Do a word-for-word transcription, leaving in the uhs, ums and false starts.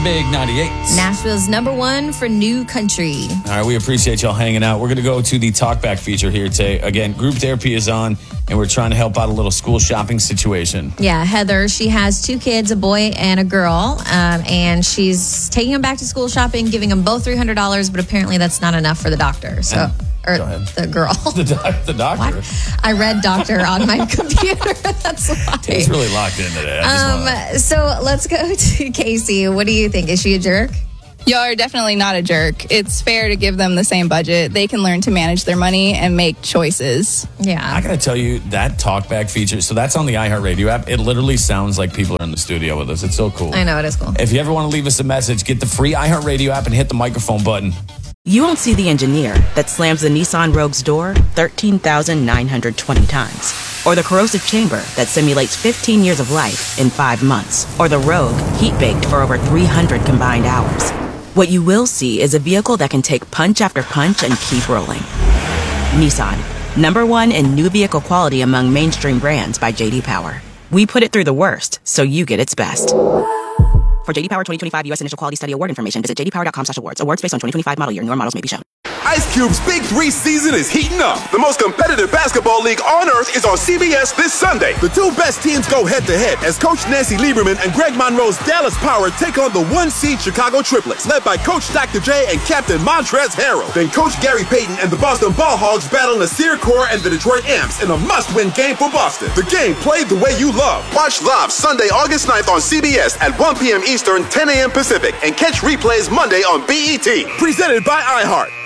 Big ninety-eight. Nashville's number one for new country. All right, we appreciate y'all hanging out. We're going to go to the talkback feature here today. Again, group therapy is on, and we're trying to help out a little school shopping situation. Yeah, Heather, she has two kids, a boy and a girl, um, and she's taking them back to school shopping, giving them both three hundred dollars, but apparently that's not enough for the doctor. So, And, or go ahead. the girl. The, doc, the doctor. What? I read doctor on my computer. That's why. He's really locked in today. I just Um, wanna... so let's go to Casey. What do you think? Is she a jerk? Y'all are definitely not a jerk. It's fair to give them the same budget. They can learn to manage their money and make choices. Yeah. I got to tell you, that talkback feature, so that's on the iHeartRadio app. It literally sounds like people are in the studio with us. It's so cool. I know, it is cool. If you ever want to leave us a message, get the free iHeartRadio app and hit the microphone button. You won't see the engineer that slams the Nissan Rogue's door thirteen thousand nine hundred twenty times. Or the corrosive chamber that simulates fifteen years of life in five months. Or the Rogue heat-baked for over three hundred combined hours. What you will see is a vehicle that can take punch after punch and keep rolling. Nissan, number one in new vehicle quality among mainstream brands by J D Power. We put it through the worst, so you get its best. For J D Power twenty twenty-five U S Initial Quality Study Award information, visit j d power dot com slash awards. Awards based on twenty twenty-five model year. Newer models may be shown. Ice Cube's Big Three season is heating up. The most competitive basketball league on earth is on C B S this Sunday. The two best teams go head-to-head as Coach Nancy Lieberman and Greg Monroe's Dallas Power take on the one-seed Chicago Triplets, led by Coach Doctor J and Captain Montrezl Harrell. Then Coach Gary Payton and the Boston Ball Hogs battle Nasir Kaur and the Detroit Amps in a must-win game for Boston. The game played the way you love. Watch live Sunday, August ninth on C B S at one p.m. Eastern, ten a.m. Pacific, and catch replays Monday on B E T. Presented by iHeart.